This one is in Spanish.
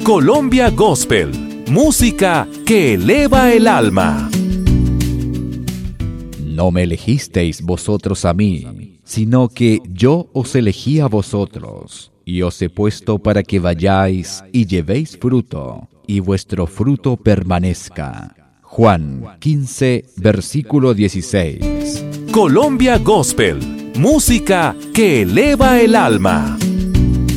Colombia Gospel, música que eleva el alma. No me elegisteis vosotros a mí, sino que yo os elegí a vosotros, y os he puesto para que vayáis y llevéis fruto, y vuestro fruto permanezca. Juan 15, versículo 16. Colombia Gospel, música que eleva el alma.